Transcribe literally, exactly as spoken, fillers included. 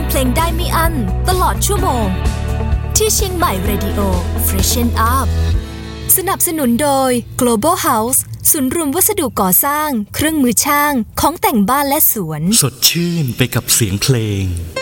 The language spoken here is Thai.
เพลงได้ไม่อั้นตลอดชั่วโมงที่เชียงใหม่ Radio Freshen Up สนับสนุนโดย Global House ศูนย์รวมวัสดุก่อสร้างเครื่องมือช่างของแต่งบ้านและสวนสดชื่นไปกับเสียงเพลง